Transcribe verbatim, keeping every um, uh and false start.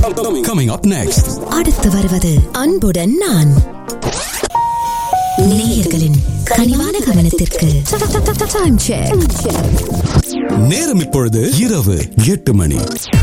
Coming up next. அடுத்து வருவது அன்புடன் நான். நேயர்களின் கனிவான கவனத்திற்கு நேரம் இப்பொழுது இரவு எட்டு மணி.